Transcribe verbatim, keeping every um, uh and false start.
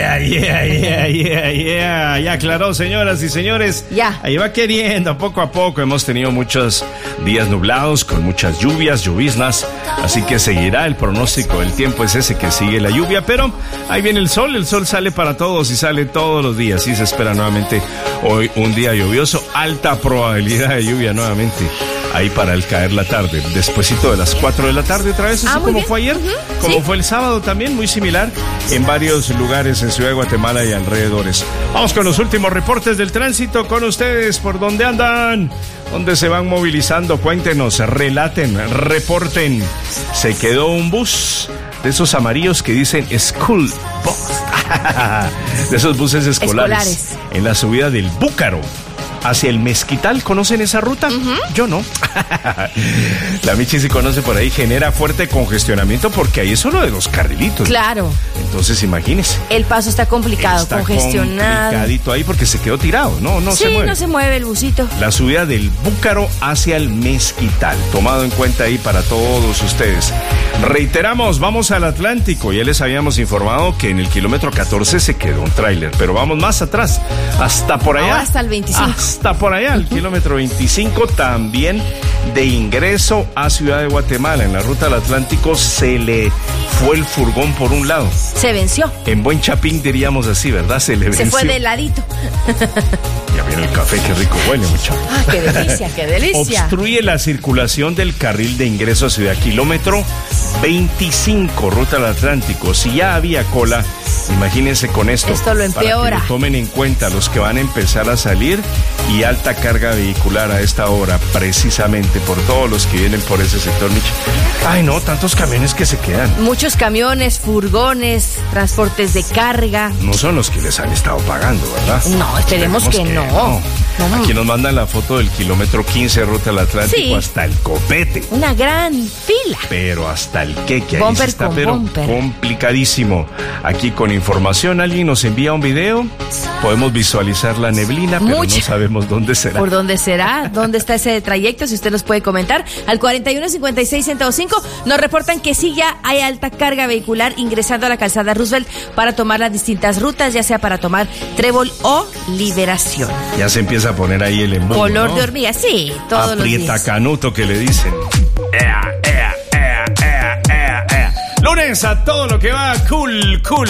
Yeah, yeah, yeah, yeah, yeah. Ya aclaró, señoras y señores. Ya. Ahí va queriendo, poco a poco. Hemos tenido muchos días nublados, con muchas lluvias, lloviznas. Así que seguirá el pronóstico del tiempo, es ese que sigue la lluvia. Pero ahí viene el sol, el sol sale para todos y sale todos los días. Y se espera nuevamente hoy un día lluvioso. Alta probabilidad de lluvia nuevamente. Ahí para el caer la tarde, despuesito de las cuatro de la tarde otra vez, así ah, como bien. fue ayer, uh-huh. como ¿Sí? fue el sábado también, muy similar en varios lugares en Ciudad de Guatemala y alrededores. Vamos con los últimos reportes del tránsito con ustedes. ¿Por dónde andan? ¿Dónde se van movilizando? Cuéntenos, relaten, reporten. Se quedó un bus de esos amarillos que dicen School Bus, de esos buses escolares, escolares, en la subida del Búcaro hacia el Mezquital. ¿Conocen esa ruta? Uh-huh. Yo no. La Michi sí conoce por ahí. Genera fuerte congestionamiento porque ahí es solo de dos carrilitos. Claro. Entonces, imagínese. El paso está complicado, está congestionado. complicadito ahí porque se quedó tirado. No, no sí, se mueve. no se mueve el busito. La subida del Búcaro hacia el Mezquital. Tomado en cuenta ahí para todos ustedes. Reiteramos, vamos al Atlántico. Ya les habíamos informado que en el kilómetro catorce se quedó un tráiler. Pero vamos más atrás. Hasta por allá. Ahora hasta el veinticinco. Hasta por allá, el kilómetro veinticinco, también de ingreso a Ciudad de Guatemala. En la ruta del Atlántico se le fue el furgón por un lado. Se venció. En buen chapín diríamos así, ¿verdad? Se le venció. Se fue de ladito. Ya viene el café, qué rico huele, muchacho. Ah, qué delicia, qué delicia. Obstruye la circulación del carril de ingreso a Ciudad, kilómetro veinticinco, ruta del Atlántico. Si ya había cola, imagínense con esto. Esto lo empeora. Para que lo tomen en cuenta los que van a empezar a salir y alta carga vehicular a esta hora, precisamente por todos los que vienen por ese sector, Michi. Ay, no, tantos camiones que se quedan. Muchos camiones, furgones, transportes de carga. No son los que les han estado pagando, ¿verdad? No, esperemos, esperemos que, que no. no. no. Aquí nos mandan la foto del kilómetro quince, ruta del Atlántico, sí, hasta el copete. Una gran fila. Pero hasta el queque, ahí bumper está, con pero bumper. Complicadísimo. Aquí con información, alguien nos envía un video, podemos visualizar la neblina, pero Mucha. no sabemos dónde será. ¿Por dónde será? ¿Dónde está ese trayecto? Si usted nos puede comentar. Al cuarenta y uno cincuenta y seis ciento cinco nos reportan que sí ya hay alta carga vehicular ingresando a la calzada Roosevelt para tomar las distintas rutas, ya sea para tomar Trébol o Liberación. Ya se empieza a poner ahí el embudo, color ¿no? de hormiga, sí, todos los días. Aprieta canuto que le dicen. Ea, ea, ea, ea, ea, ea. Lunes a todo lo que va, cool, cool.